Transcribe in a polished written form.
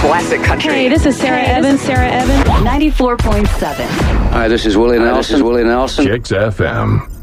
classic country. Hey, this is Sarah Evans. 94.7. Hi, this is Willie Nelson. Chicks FM.